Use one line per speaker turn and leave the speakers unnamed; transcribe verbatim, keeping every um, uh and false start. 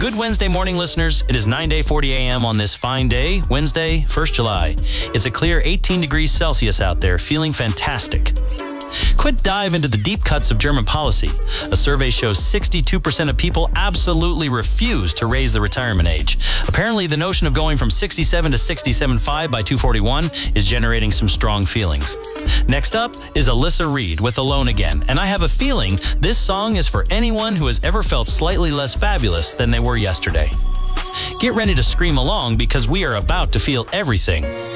Good Wednesday morning, listeners. It is nine day forty a m on this fine day, Wednesday, first of July. It's a clear eighteen degrees Celsius out there, feeling fantastic. Quick dive into the deep cuts of German policy. A survey shows sixty-two percent of people absolutely refuse to raise the retirement age. Apparently, the notion of going from sixty-seven to sixty-seven point five by two forty-one is generating some strong feelings. Next up is Alyssa Reed with Alone Again, and I have a feeling this song is for anyone who has ever felt slightly less fabulous than they were yesterday. Get ready to scream along because we are about to feel everything.